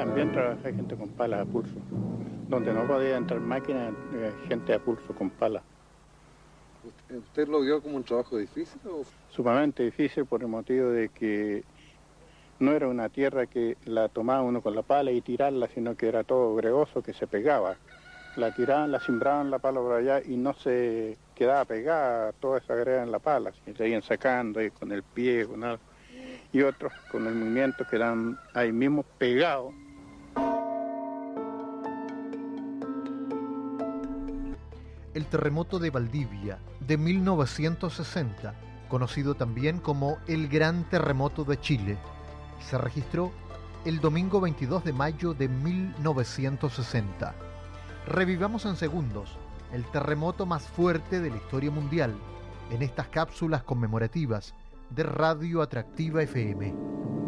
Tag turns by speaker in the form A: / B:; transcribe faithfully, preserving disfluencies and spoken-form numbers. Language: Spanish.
A: también trabajaba gente con palas a pulso. Donde no podía entrar máquinas, eh, gente a pulso con palas.
B: ¿Usted lo vio como un trabajo difícil? O?
A: Sumamente difícil por el motivo de que no era una tierra que la tomaba uno con la pala y tirarla, sino que era todo gregoso que se pegaba. La tiraban, la simbraban la pala por allá y no se quedaba pegada toda esa greda en la pala. Se seguían sacando ahí con el pie, con algo. Y otros con el movimiento quedaban ahí mismo pegados.
C: El terremoto de Valdivia de mil novecientos sesenta, conocido también como el Gran Terremoto de Chile, se registró el domingo veintidós de mayo de mil novecientos sesenta. Revivamos en segundos el terremoto más fuerte de la historia mundial en estas cápsulas conmemorativas de Radio Atractiva F M.